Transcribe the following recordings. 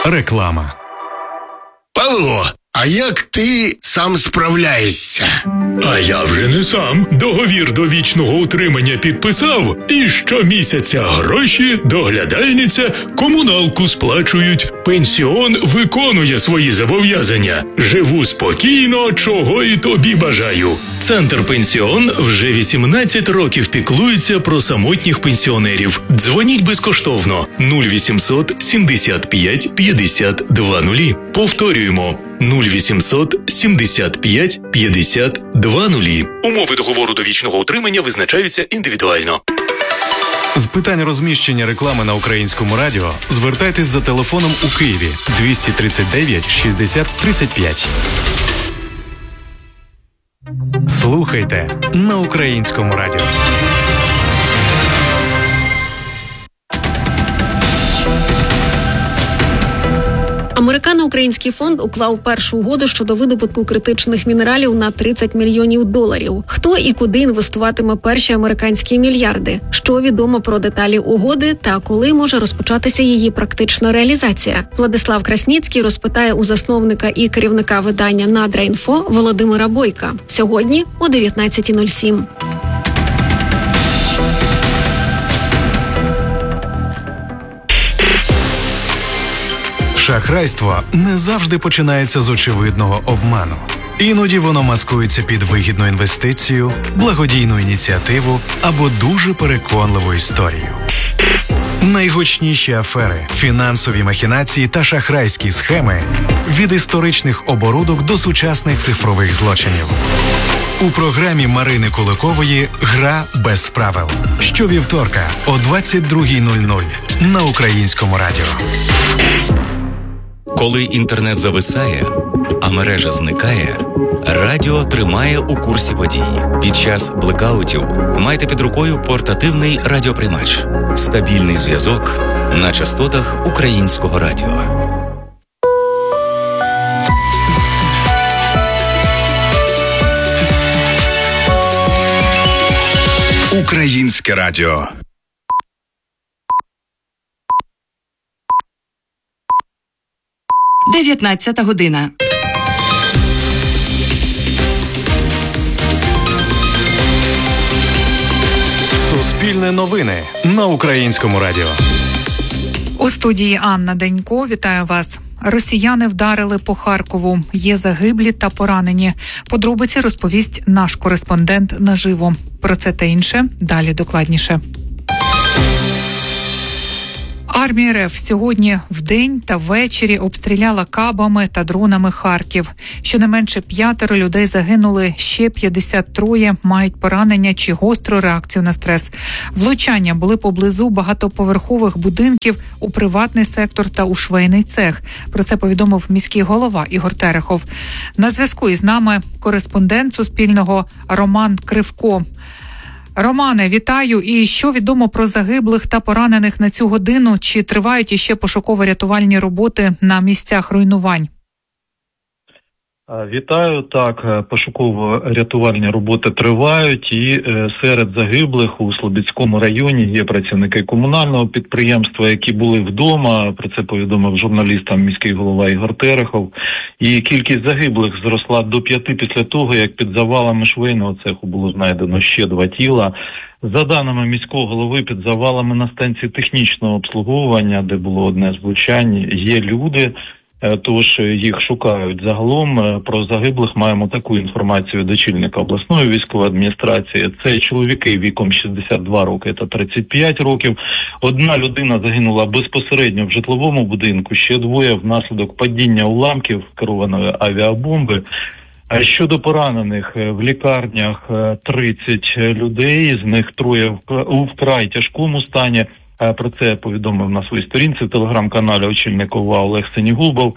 Реклама. Павло, а як ти сам справляєшся? А я вже не сам. Договір довічного утримання підписав, і щомісяця гроші, доглядальниця, комуналку сплачують. Пенсіон виконує свої зобов'язання. Живу спокійно, чого і тобі бажаю. Центр «Пенсіон» вже 18 років піклується про самотніх пенсіонерів. Дзвоніть безкоштовно 0800 75 50 20. Повторюємо 0800 75 50 20. Умови договору довічного утримання визначаються індивідуально. З питань розміщення реклами на Українському радіо звертайтесь за телефоном у Києві 239 60 35. Слухайте на Українському радіо. Американо-український фонд уклав першу угоду щодо видобутку критичних мінералів на $30 мільйонів. Хто і куди інвестуватиме перші американські мільярди? Що відомо про деталі угоди та коли може розпочатися її практична реалізація? Владислав Красніцький розпитає у засновника і керівника видання «Надра.Інфо» Володимира Бойка. Сьогодні о 19:07. Шахрайство не завжди починається з очевидного обману. Іноді воно маскується під вигідну інвестицію, благодійну ініціативу або дуже переконливу історію. Найгучніші афери, фінансові махінації та шахрайські схеми від історичних оборудок до сучасних цифрових злочинів. У програмі Марини Куликової «Гра без правил». Щовівторка о 22:00 на Українському радіо. Коли інтернет зависає, а мережа зникає, радіо тримає у курсі подій. Під час блекаутів майте під рукою портативний радіоприймач. Стабільний зв'язок на частотах Українського радіо. Українське радіо. Дев'ятнадцята година. Суспільне новини на Українському радіо. У студії Анна Денько. Вітаю вас. Росіяни вдарили по Харкову. Є загиблі та поранені. Подробиці розповість наш кореспондент наживо. Про це та інше далі докладніше. Армія РФ сьогодні вдень та ввечері обстріляла кабами та дронами Харків. Щонайменше 5 людей загинули, ще 53 мають поранення чи гостру реакцію на стрес. Влучання були поблизу багатоповерхових будинків, у приватний сектор та у швейний цех. Про це повідомив міський голова Ігор Терехов. На зв'язку із нами кореспондент Суспільного Роман Кривко. Романе, вітаю. І що відомо про загиблих та поранених на цю годину? Чи тривають іще пошуково-рятувальні роботи на місцях руйнувань? Вітаю. Так, пошуково-рятувальні роботи тривають, і серед загиблих у Слобідському районі є працівники комунального підприємства, які були вдома. Про це повідомив журналістам міський голова Ігор Терехов. І кількість загиблих зросла до 5 після того, як під завалами швейного цеху було знайдено ще 2 тіла. За даними міського голови, під завалами на станції технічного обслуговування, де було одне з влучань, є люди. Тож їх шукають. Загалом про загиблих маємо таку інформацію від очільника обласної військової адміністрації. Це чоловіки віком 62 роки та 35 років. Одна людина загинула безпосередньо в житловому будинку, ще 2 внаслідок падіння уламків керованої авіабомби. А щодо поранених, в лікарнях 30 людей, з них 3 у вкрай тяжкому стані. Про це повідомив на своїй сторінці в телеграм-каналі очільник ОВА Олег Сенігубов.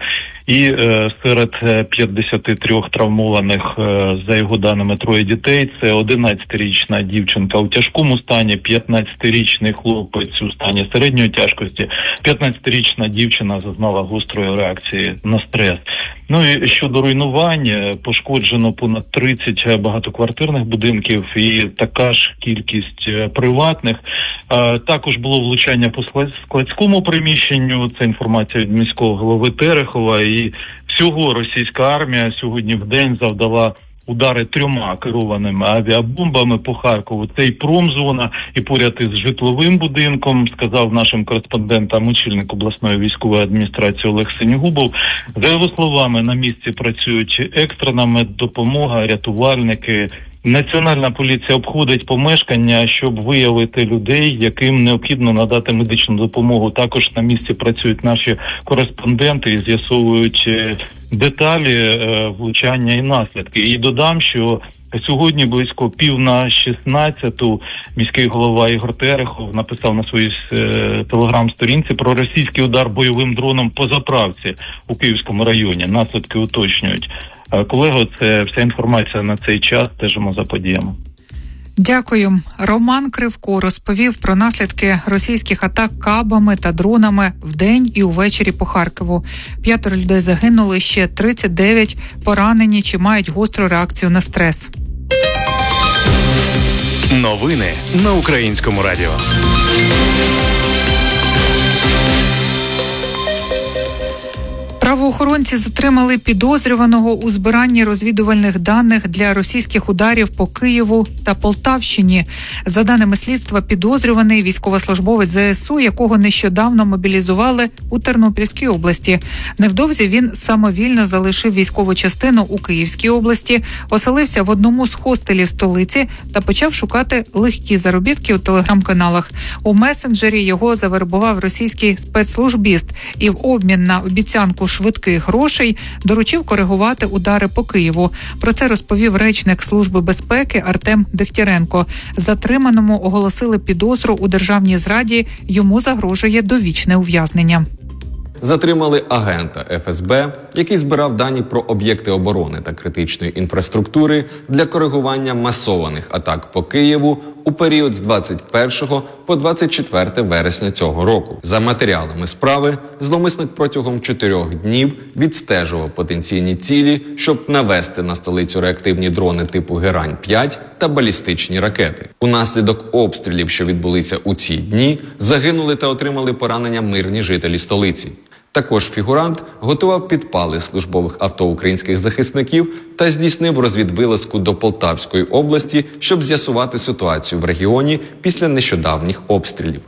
І серед 53 травмованих, за його даними, 3 дітей. Це 11-річна дівчинка у тяжкому стані, 15-річний хлопець у стані середньої тяжкості, 15-річна дівчина зазнала гострої реакції на стрес. Ну і щодо руйнувань, пошкоджено понад 30 багатоквартирних будинків і така ж кількість приватних. Також було влучання по складському приміщенню, це інформація від міського голови Терехова, і всього російська армія сьогодні в день завдала удари 3 керованими авіабомбами по Харкову. Це і промзона, і поряд із житловим будинком, сказав нашим кореспондентам очільник обласної військової адміністрації Олег Синігубов. За його словами, на місці працюють екстрена меддопомога, рятувальники. Національна поліція обходить помешкання, щоб виявити людей, яким необхідно надати медичну допомогу. Також на місці працюють наші кореспонденти і з'ясовують деталі влучання і наслідки. І додам, що сьогодні близько 15:45 міський голова Ігор Терехов написав на своїй телеграм-сторінці про російський удар бойовим дроном по заправці у Київському районі. Наслідки уточнюють. Колего, це вся інформація на цей час, стежимо за подіями. Дякую. Роман Кривко розповів про наслідки російських атак кабами та дронами вдень і увечері по Харкову. 5 людей загинули, ще 39 поранені чи мають гостру реакцію на стрес. Новини на Українському радіо. Правоохоронці затримали підозрюваного у збиранні розвідувальних даних для російських ударів по Києву та Полтавщині. За даними слідства, підозрюваний військовослужбовець ЗСУ, якого нещодавно мобілізували у Тернопільській області. Невдовзі він самовільно залишив військову частину у Київській області, оселився в одному з хостелів столиці та почав шукати легкі заробітки у телеграм-каналах. У месенджері його завербував російський спецслужбіст і в обмін на обіцянку швидких грошей доручив коригувати удари по Києву. Про це розповів речник Служби безпеки Артем Дегтяренко. Затриманому оголосили підозру у державній зраді, йому загрожує довічне ув'язнення. Затримали агента ФСБ, який збирав дані про об'єкти оборони та критичної інфраструктури для коригування масованих атак по Києву у період з 21 по 24 вересня цього року. За матеріалами справи, зловмисник протягом 4 днів відстежував потенційні цілі, щоб навести на столицю реактивні дрони типу Герань-5 та балістичні ракети. Унаслідок обстрілів, що відбулися у ці дні, загинули та отримали поранення мирні жителі столиці. Також фігурант готував підпали службових авто українських захисників та здійснив розвідвилазку до Полтавської області, щоб з'ясувати ситуацію в регіоні після нещодавніх обстрілів.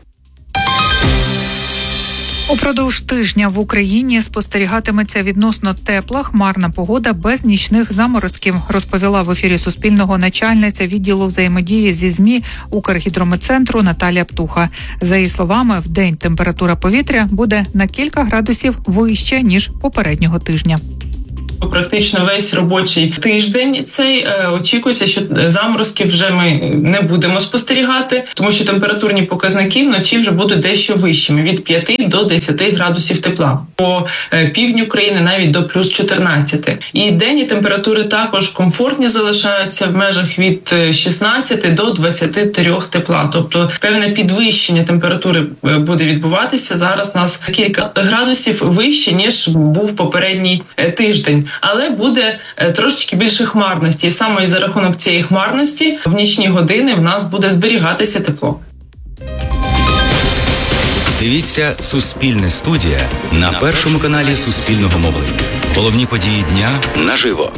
Упродовж тижня в Україні спостерігатиметься відносно тепла хмарна погода без нічних заморозків, розповіла в ефірі Суспільного начальниця відділу взаємодії зі ЗМІ Укргідрометцентру Наталія Птуха. За її словами, вдень температура повітря буде на кілька градусів вища, ніж попереднього тижня. Практично весь робочий тиждень цей очікується, що заморозків вже ми не будемо спостерігати, тому що температурні показники вночі вже будуть дещо вищими – від 5 до 10 градусів тепла. По півдню країни навіть до плюс 14. І денні температури також комфортні залишаються в межах від 16 до 23 тепла. Тобто певне підвищення температури буде відбуватися. Зараз у нас кілька градусів вище, ніж був попередній тиждень. Але буде трошечки більше хмарності. І саме за рахунок цієї хмарності в нічні години в нас буде зберігатися тепло. Дивіться «Суспільне студія» на першому каналі Суспільного мовлення. Головні події дня наживо.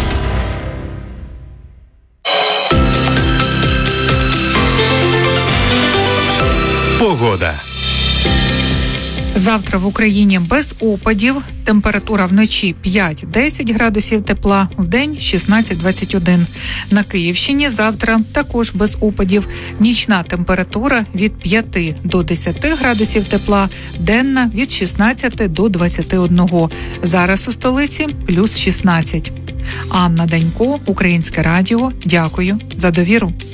Погода. Завтра в Україні без опадів, температура вночі 5-10 градусів тепла, вдень 16-21. На Київщині завтра також без опадів, нічна температура від 5 до 10 градусів тепла, денна від 16 до 21. Зараз у столиці плюс 16. Анна Данько, Українське радіо. Дякую за довіру.